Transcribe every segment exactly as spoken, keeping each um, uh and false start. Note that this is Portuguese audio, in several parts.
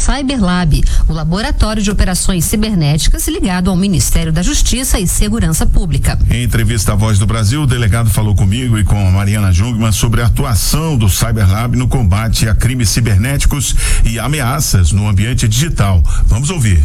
Cyberlab, o laboratório de operações cibernéticas ligado ao Ministério da Justiça e Segurança Pública. Em entrevista à Voz do Brasil, o delegado falou comigo e com a Mariana Jungmann sobre a atuação do Cyberlab no combate a crimes cibernéticos e ameaças no ambiente digital. Vamos ouvir.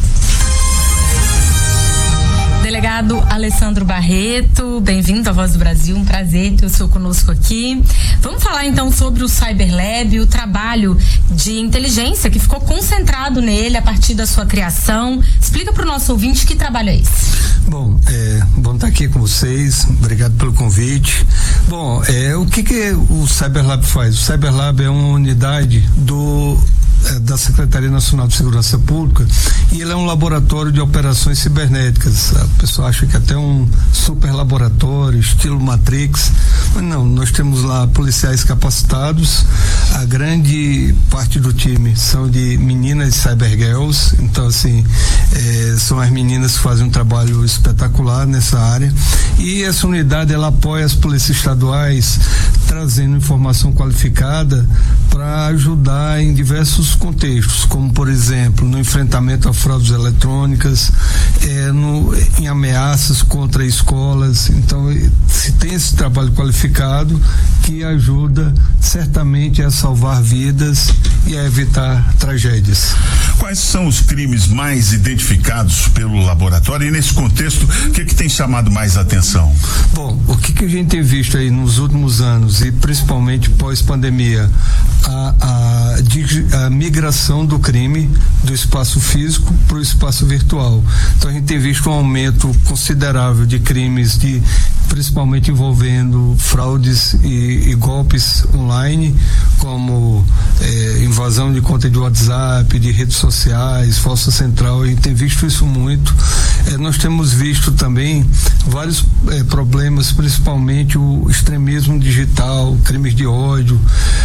Delegado Alessandro Barreto, bem-vindo à Voz do Brasil, um prazer ter o senhor conosco aqui. Vamos falar então sobre o Cyberlab, o trabalho de inteligência que ficou concentrado nele a partir da sua criação. Explica para o nosso ouvinte que trabalho é esse. Bom, é bom estar aqui com vocês, obrigado pelo convite. Bom, é, o que, que o Cyberlab faz? O Cyberlab é uma unidade do da Secretaria Nacional de Segurança Pública e ele é um laboratório de operações cibernéticas. A pessoa acha que é até um super laboratório, estilo Matrix, mas não, nós temos lá policiais capacitados, a grande parte do time são de meninas cybergirls, então assim, é, são as meninas que fazem um trabalho espetacular nessa área, e essa unidade ela apoia as polícias estaduais trazendo informação qualificada para ajudar em diversos contextos, como por exemplo no enfrentamento a fraudes eletrônicas, é, no, em ameaças contra escolas. Então se tem esse trabalho qualificado que ajuda certamente a salvar vidas e a evitar tragédias. Quais são os crimes mais identificados pelo laboratório e nesse contexto o que, que tem chamado mais atenção? Bom, o que, que a gente tem visto aí nos últimos anos e principalmente pós-pandemia, a, a, a migração do crime do espaço físico para o espaço virtual. Então a gente tem visto um aumento considerável de crimes, de, principalmente envolvendo fraudes e, e golpes online, como é, invasão de conta de WhatsApp, de redes sociais, falsa central. A gente tem visto isso muito. É, nós temos visto também vários é, problemas, principalmente o extremismo digital, crimes de ódio.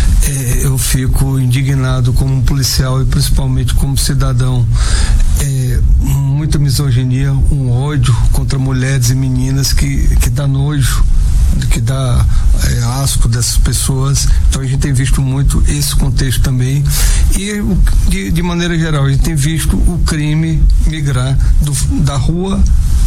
É, eu fico indignado como um policial e principalmente como cidadão. É, muita misoginia, um ódio contra mulheres e meninas que, que dá nojo, que dá é, asco dessas pessoas. Então a gente tem visto muito esse contexto também e de, de maneira geral a gente tem visto o crime migrar do, da rua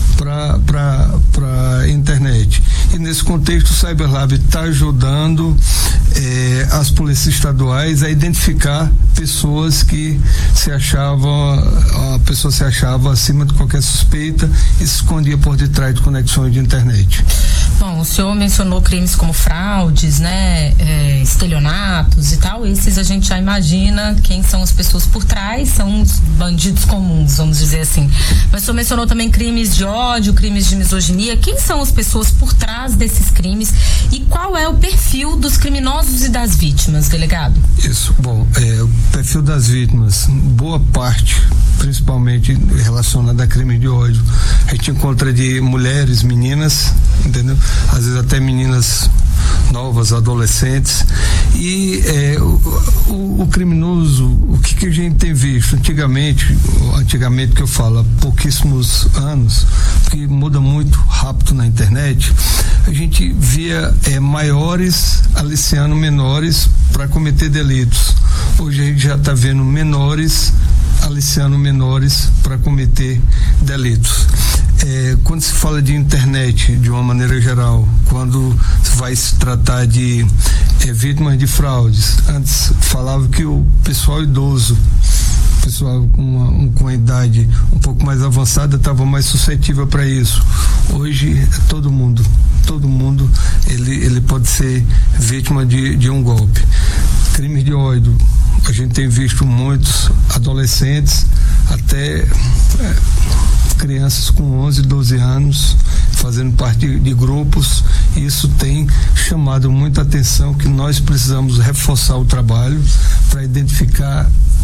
para para internet, e nesse contexto o Cyberlab está ajudando eh, as polícias estaduais a identificar pessoas que se achavam, a pessoa se achava acima de qualquer suspeita e se escondia por detrás de conexões de internet. Bom, o senhor mencionou crimes como fraudes, né, é, estelionatos e tal. Esses a gente já imagina quem são as pessoas por trás, são os bandidos comuns, vamos dizer assim. Mas o senhor mencionou também crimes de ódio, crimes de misoginia. Quem são as pessoas por trás desses crimes e qual é o perfil dos criminosos e das vítimas, delegado? Isso, bom, é, o perfil das vítimas, boa parte, principalmente relacionada a crimes de ódio, a gente encontra de mulheres, meninas, entendeu? Às vezes até meninas novas, adolescentes, e é, o, o, o criminoso, o que, que a gente tem visto antigamente, antigamente que eu falo, há pouquíssimos anos, que muda muito rápido na internet, a gente via é, maiores aliciando menores para cometer delitos. Hoje a gente já está vendo menores aliciando menores para cometer delitos. É, quando se fala de internet de uma maneira geral, quando vai se tratar de é, vítimas de fraudes, antes falava que o pessoal idoso, o pessoal com uma, com uma idade um pouco mais avançada estava mais suscetível para isso. Hoje é todo mundo, todo mundo ele, ele pode ser vítima de, de um golpe. Crimes de ódio, a gente tem visto muitos adolescentes, até é, crianças com onze, doze anos fazendo parte de, de grupos. Isso tem chamado muita atenção, que nós precisamos reforçar o trabalho para identificar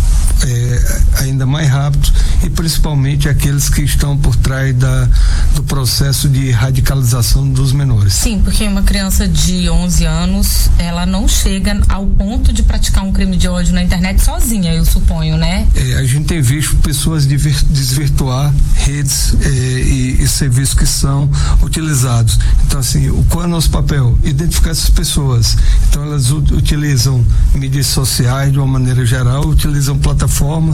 É, ainda mais rápido e principalmente aqueles que estão por trás da, do processo de radicalização dos menores. Sim, porque uma criança de onze anos, ela não chega ao ponto de praticar um crime de ódio na internet sozinha, eu suponho, né? É, a gente tem visto pessoas desvirtuar redes é, e, e serviços que são utilizados. Então assim, o, qual é o nosso papel? Identificar essas pessoas. Então elas utilizam mídias sociais de uma maneira geral, utilizam plataformas